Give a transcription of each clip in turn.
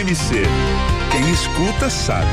TMC. Quem escuta sabe.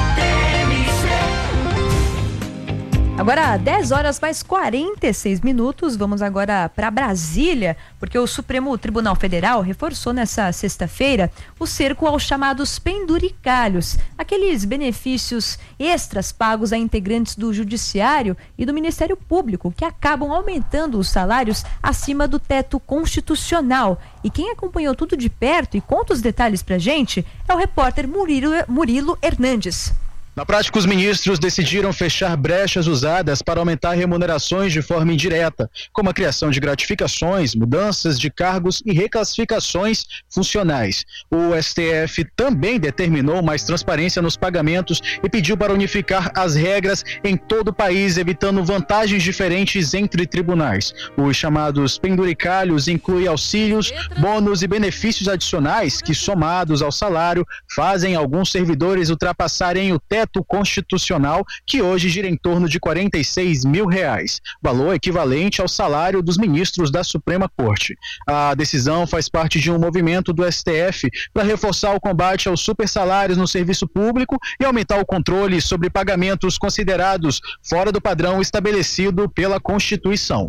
Agora, 10 horas mais 46 minutos, vamos agora para Brasília, porque o Supremo Tribunal Federal reforçou nessa sexta-feira o cerco aos chamados penduricalhos, aqueles benefícios extras pagos a integrantes do Judiciário e do Ministério Público, que acabam aumentando os salários acima do teto constitucional. E quem acompanhou tudo de perto e conta os detalhes pra gente é o repórter Murilo Hernandes. Na prática, os ministros decidiram fechar brechas usadas para aumentar remunerações de forma indireta, como a criação de gratificações, mudanças de cargos e reclassificações funcionais. O STF também determinou mais transparência nos pagamentos e pediu para unificar as regras em todo o país, evitando vantagens diferentes entre tribunais. Os chamados penduricalhos incluem auxílios, bônus e benefícios adicionais que, somados ao salário, fazem alguns servidores ultrapassarem o teto constitucional, que hoje gira em torno de R$46 mil, valor equivalente ao salário dos ministros da Suprema Corte. A decisão faz parte de um movimento do STF para reforçar o combate aos supersalários no serviço público e aumentar o controle sobre pagamentos considerados fora do padrão estabelecido pela Constituição.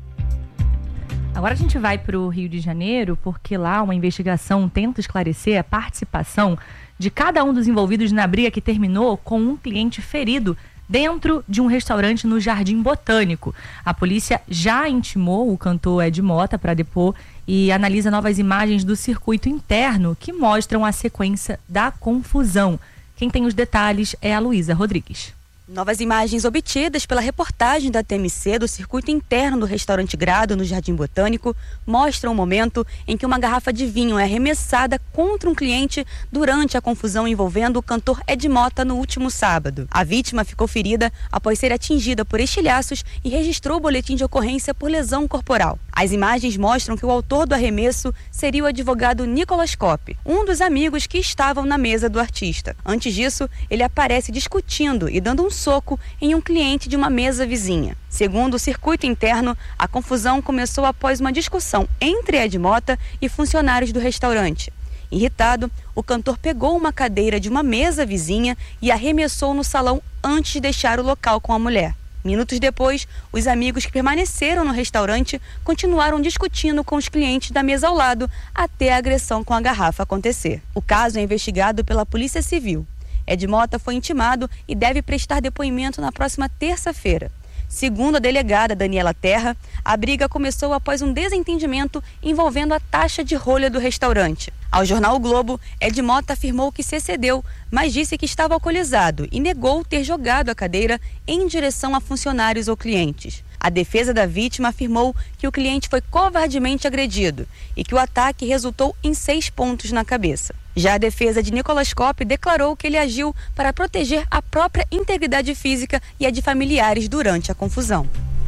Agora a gente vai para o Rio de Janeiro, porque lá uma investigação tenta esclarecer a participação de cada um dos envolvidos na briga que terminou com um cliente ferido dentro de um restaurante no Jardim Botânico. A polícia já intimou o cantor Ed Mota para depor e analisa novas imagens do circuito interno que mostram a sequência da confusão. Quem tem os detalhes é a Luísa Rodrigues. Novas imagens obtidas pela reportagem da TMC do circuito interno do restaurante Grado, no Jardim Botânico, mostram o momento em que uma garrafa de vinho é arremessada contra um cliente durante a confusão envolvendo o cantor Ed Mota no último sábado. A vítima ficou ferida após ser atingida por estilhaços e registrou o boletim de ocorrência por lesão corporal. As imagens mostram que o autor do arremesso seria o advogado Nicolas Kopp, um dos amigos que estavam na mesa do artista. Antes disso, ele aparece discutindo e dando um soco em um cliente de uma mesa vizinha. Segundo o circuito interno, a confusão começou após uma discussão entre Ed Mota e funcionários do restaurante. Irritado, o cantor pegou uma cadeira de uma mesa vizinha e arremessou no salão antes de deixar o local com a mulher. Minutos depois, os amigos que permaneceram no restaurante continuaram discutindo com os clientes da mesa ao lado até a agressão com a garrafa acontecer. O caso é investigado pela Polícia Civil. Ed Mota foi intimado e deve prestar depoimento na próxima terça-feira. Segundo a delegada Daniela Terra, a briga começou após um desentendimento envolvendo a taxa de rolha do restaurante. Ao jornal O Globo, Ed Mota afirmou que se excedeu, mas disse que estava alcoolizado e negou ter jogado a cadeira em direção a funcionários ou clientes. A defesa da vítima afirmou que o cliente foi covardemente agredido e que o ataque resultou em 6 pontos na cabeça. Já a defesa de Nicolas Kopp declarou que ele agiu para proteger a própria integridade física e a de familiares durante a confusão.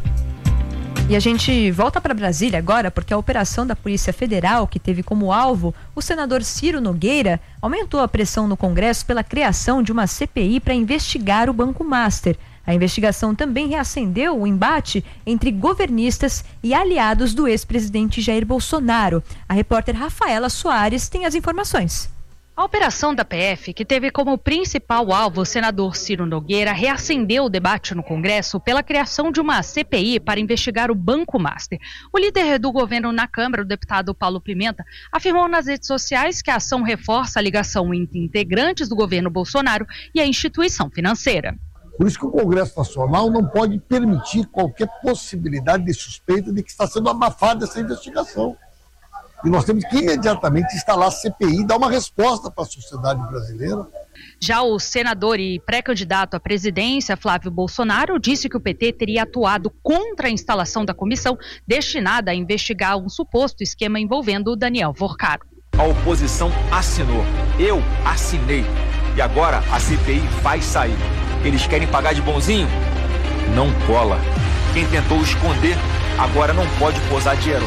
E a gente volta para Brasília agora, porque a operação da Polícia Federal, que teve como alvo o senador Ciro Nogueira, aumentou a pressão no Congresso pela criação de uma CPI para investigar o Banco Master. A investigação também reacendeu o embate entre governistas e aliados do ex-presidente Jair Bolsonaro. A repórter Rafaela Soares tem as informações. A operação da PF, que teve como principal alvo o senador Ciro Nogueira, reacendeu o debate no Congresso pela criação de uma CPI para investigar o Banco Master. O líder do governo na Câmara, o deputado Paulo Pimenta, afirmou nas redes sociais que a ação reforça a ligação entre integrantes do governo Bolsonaro e a instituição financeira. Por isso que o Congresso Nacional não pode permitir qualquer possibilidade de suspeita de que está sendo abafada essa investigação. E nós temos que imediatamente instalar a CPI e dar uma resposta para a sociedade brasileira. Já o senador e pré-candidato à presidência, Flávio Bolsonaro, disse que o PT teria atuado contra a instalação da comissão destinada a investigar um suposto esquema envolvendo o Daniel Forcaro. A oposição assinou, eu assinei, e agora a CPI vai sair. Eles querem pagar de bonzinho? Não cola. Quem tentou esconder, agora não pode posar de herói.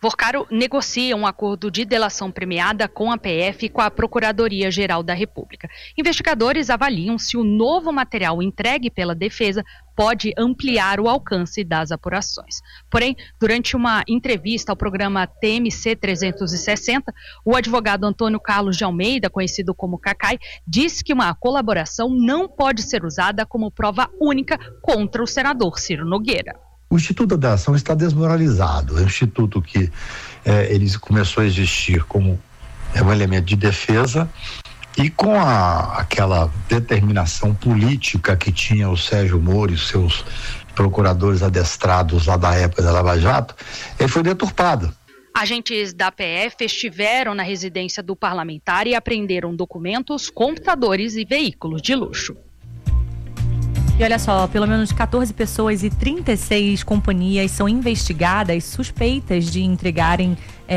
Vorcaro negocia um acordo de delação premiada com a PF e com a Procuradoria-Geral da República. Investigadores avaliam se o novo material entregue pela defesa pode ampliar o alcance das apurações. Porém, durante uma entrevista ao programa TMC 360, o advogado Antônio Carlos de Almeida, conhecido como Cacai, disse que uma colaboração não pode ser usada como prova única contra o senador Ciro Nogueira. O Instituto da Ação está desmoralizado. É um instituto que ele começou a existir como um elemento de defesa e com aquela determinação política que tinha o Sérgio Moro e seus procuradores adestrados lá da época da Lava Jato, ele foi deturpado. Agentes da PF estiveram na residência do parlamentar e apreenderam documentos, computadores e veículos de luxo. E olha só, pelo menos 14 pessoas e 36 companhias são investigadas, suspeitas de integrarem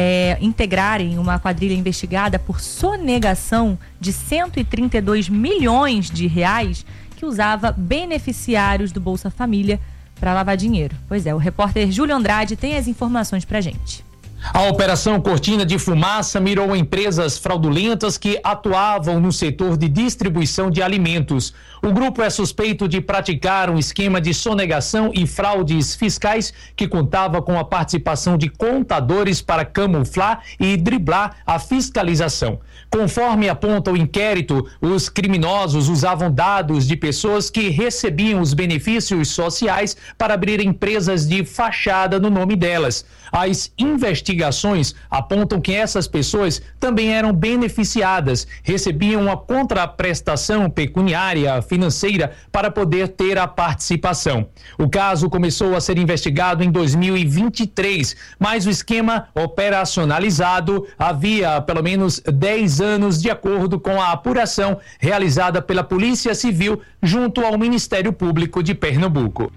uma quadrilha investigada por sonegação de 132 milhões de reais que usava beneficiários do Bolsa Família para lavar dinheiro. Pois é, o repórter Júlio Andrade tem as informações pra gente. A Operação Cortina de Fumaça mirou empresas fraudulentas que atuavam no setor de distribuição de alimentos. O grupo é suspeito de praticar um esquema de sonegação e fraudes fiscais que contava com a participação de contadores para camuflar e driblar a fiscalização. Conforme aponta o inquérito, os criminosos usavam dados de pessoas que recebiam os benefícios sociais para abrir empresas de fachada no nome delas. As investigações apontam que essas pessoas também eram beneficiadas, recebiam uma contraprestação pecuniária financeira para poder ter a participação. O caso começou a ser investigado em 2023, mas o esquema operacionalizado havia pelo menos 10 anos, de acordo com a apuração realizada pela Polícia Civil junto ao Ministério Público de Pernambuco.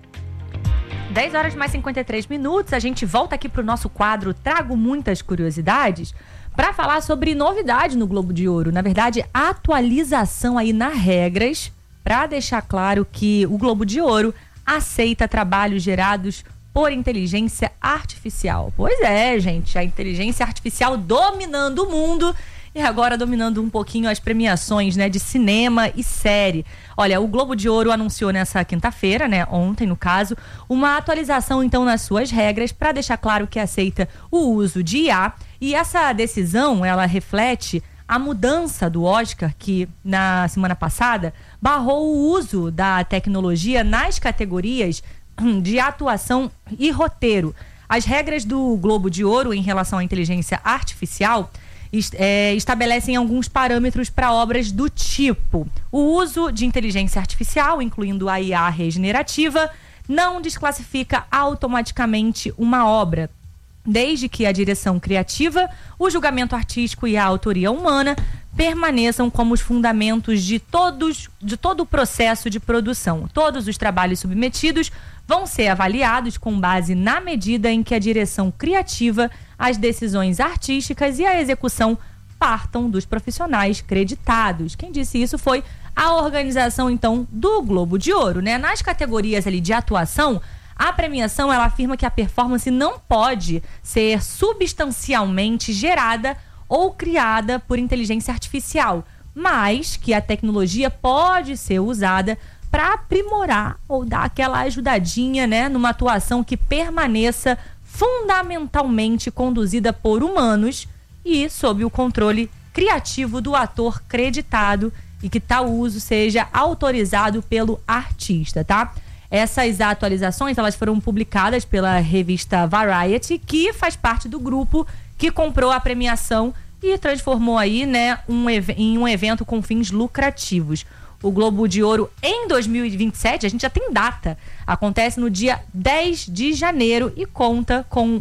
10 horas mais 53 minutos, a gente volta aqui para o nosso quadro Trago Muitas Curiosidades para falar sobre novidade no Globo de Ouro. Na verdade, atualização aí nas regras para deixar claro que o Globo de Ouro aceita trabalhos gerados por inteligência artificial. Pois é, gente, a inteligência artificial dominando o mundo e agora dominando um pouquinho as premiações, né, de cinema e série. Olha, o Globo de Ouro anunciou nessa quinta-feira, né, ontem no caso, uma atualização então nas suas regras para deixar claro que aceita o uso de IA, e essa decisão, ela reflete a mudança do Oscar, que na semana passada barrou o uso da tecnologia nas categorias de atuação e roteiro. As regras do Globo de Ouro em relação à inteligência artificial estabelecem alguns parâmetros para obras do tipo: o uso de inteligência artificial, incluindo a IA regenerativa, não desclassifica automaticamente uma obra, desde que a direção criativa, o julgamento artístico e a autoria humana permaneçam como os fundamentos de todo o processo de produção. Todos os trabalhos submetidos vão ser avaliados com base na medida em que a direção criativa, as decisões artísticas e a execução partam dos profissionais creditados. Quem disse isso foi a organização, então, do Globo de Ouro, né? Nas categorias ali de atuação, a premiação, ela afirma que a performance não pode ser substancialmente gerada ou criada por inteligência artificial, mas que a tecnologia pode ser usada para aprimorar ou dar aquela ajudadinha, né, numa atuação que permaneça fundamentalmente conduzida por humanos e sob o controle criativo do ator creditado, e que tal uso seja autorizado pelo artista, tá? Essas atualizações, elas foram publicadas pela revista Variety, que faz parte do grupo que comprou a premiação e transformou aí, né, em um evento com fins lucrativos. O Globo de Ouro em 2027, a gente já tem data, acontece no dia 10 de janeiro e conta com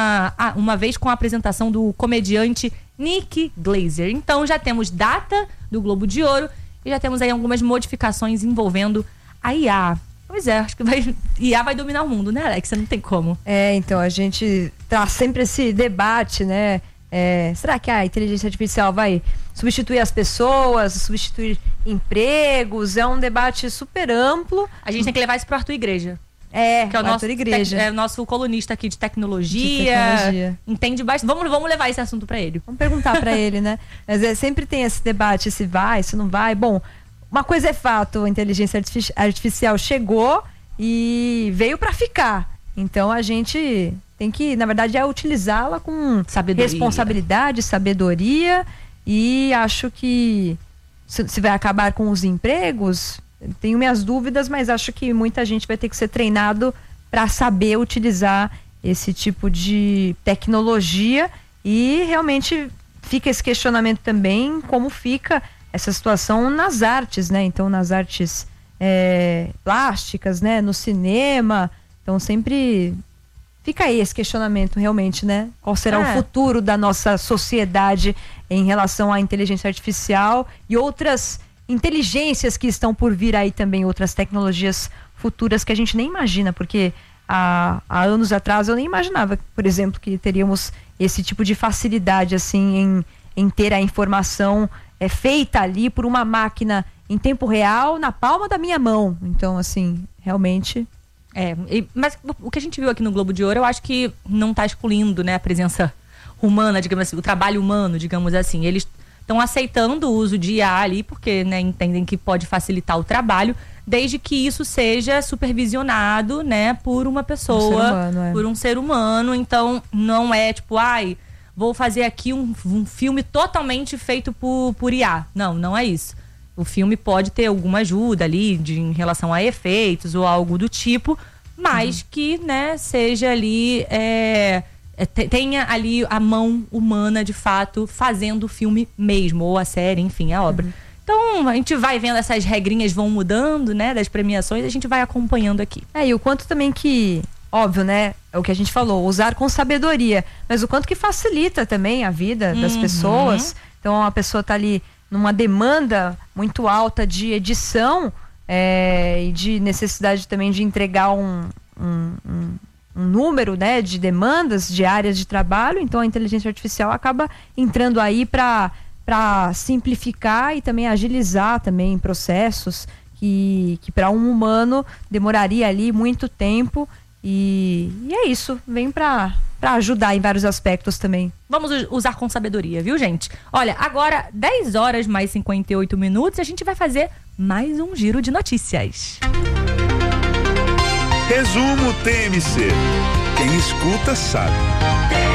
uma vez com a apresentação do comediante Nick Glazer. Então já temos data do Globo de Ouro e já temos aí algumas modificações envolvendo a IA. Pois é, acho que IA vai dominar o mundo, né, Alexa? Não tem como. Então a gente traz sempre esse debate, né? Será que a inteligência artificial vai substituir as pessoas, substituir empregos? É um debate super amplo. A gente tem que levar isso para a tua igreja. Que é o nosso Igreja. É o nosso colunista aqui de tecnologia. Entende bastante. Vamos levar esse assunto para ele. Vamos perguntar para ele, né? Mas sempre tem esse debate, se vai, se não vai. Bom, uma coisa é fato, a inteligência artificial chegou e veio para ficar. Então a gente tem que, na verdade, utilizá-la com responsabilidade, sabedoria, e acho que se vai acabar com os empregos, tenho minhas dúvidas, mas acho que muita gente vai ter que ser treinado para saber utilizar esse tipo de tecnologia, e realmente fica esse questionamento também, como fica essa situação nas artes, né? Então, nas artes plásticas, né? No cinema, então sempre fica aí esse questionamento realmente, né? Qual será o futuro da nossa sociedade em relação à inteligência artificial e outras inteligências que estão por vir aí também, outras tecnologias futuras que a gente nem imagina, porque há anos atrás eu nem imaginava, por exemplo, que teríamos esse tipo de facilidade assim em ter a informação feita ali por uma máquina em tempo real, na palma da minha mão. Então, assim, realmente... mas o que a gente viu aqui no Globo de Ouro, eu acho que não está excluindo, né, a presença humana, digamos assim, o trabalho humano, digamos assim. Eles estão aceitando o uso de IA ali, porque, né, entendem que pode facilitar o trabalho, desde que isso seja supervisionado, né, por uma pessoa, por um ser humano. Então, não é tipo, vou fazer aqui um filme totalmente feito por IA. Não é isso. O filme pode ter alguma ajuda ali em relação a efeitos ou algo do tipo, mas que, né, seja ali, tenha ali a mão humana de fato fazendo o filme mesmo, ou a série, enfim, a obra. Então, a gente vai vendo essas regrinhas vão mudando, né, das premiações, a gente vai acompanhando aqui. E o quanto também que, óbvio, né, é o que a gente falou, usar com sabedoria, mas o quanto que facilita também a vida das pessoas. Então, a pessoa tá ali numa demanda muito alta de edição e de necessidade também de entregar um número, né, de demandas de áreas de trabalho. Então a inteligência artificial acaba entrando aí para simplificar e também agilizar também processos que para um humano demoraria ali muito tempo, e é isso, vem para ajudar em vários aspectos também. Vamos usar com sabedoria, viu, gente? Olha, agora 10 horas mais 58 minutos, a gente vai fazer mais um giro de notícias. Resumo TMC. Quem escuta sabe.